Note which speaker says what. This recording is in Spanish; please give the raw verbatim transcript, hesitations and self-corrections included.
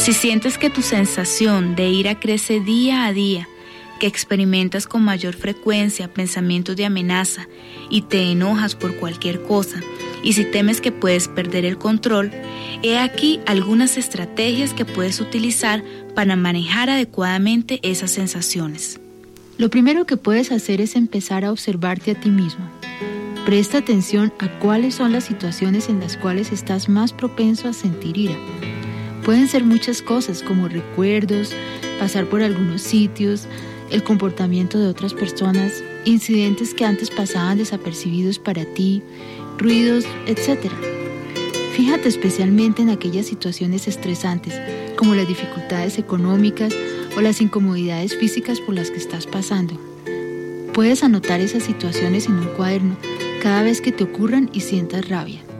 Speaker 1: Si sientes que tu sensación de ira crece día a día, que experimentas con mayor frecuencia pensamientos de amenaza y te enojas por cualquier cosa, y si temes que puedes perder el control, he aquí algunas estrategias que puedes utilizar para manejar adecuadamente esas sensaciones.
Speaker 2: Lo primero que puedes hacer es empezar a observarte a ti mismo. Presta atención a cuáles son las situaciones en las cuales estás más propenso a sentir ira. Pueden ser muchas cosas como recuerdos, pasar por algunos sitios, el comportamiento de otras personas, incidentes que antes pasaban desapercibidos para ti, ruidos, etcétera. Fíjate especialmente en aquellas situaciones estresantes, como las dificultades económicas o las incomodidades físicas por las que estás pasando. Puedes anotar esas situaciones en un cuaderno cada vez que te ocurran y sientas rabia.